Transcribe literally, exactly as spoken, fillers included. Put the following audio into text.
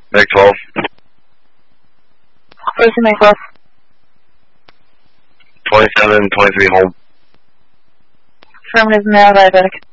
Meg twelve. Operation Meg twelve. twenty-seven, twenty-three home. Affirmative, male diabetic.